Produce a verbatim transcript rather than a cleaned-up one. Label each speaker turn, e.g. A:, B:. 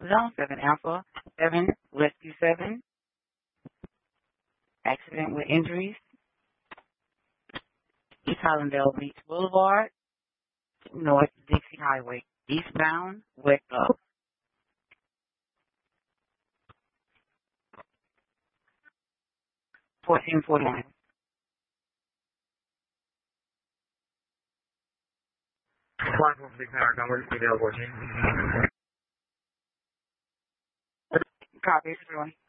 A: Zone seven Alpha, seven Rescue seven, accident with injuries, East Hollandale Beach Boulevard, North Dixie Highway, eastbound, west of fourteen forty-nine.
B: five one six nine, number, available.
A: Copy, everyone.